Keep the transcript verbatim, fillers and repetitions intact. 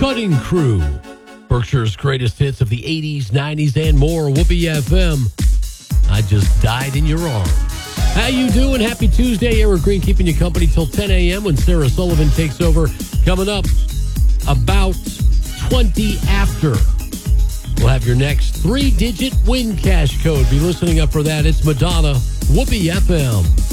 Cutting Crew, Berkshire's greatest hits of the eighties, nineties, and more. Whoopee F M. I just died in your arms. How you doing? Happy Tuesday. Eric Green keeping you company till ten a.m. when Sarah Sullivan takes over. Coming up about twenty after. We'll have your next three-digit win cash code. Be listening up for that. It's Madonna, Whoopee F M.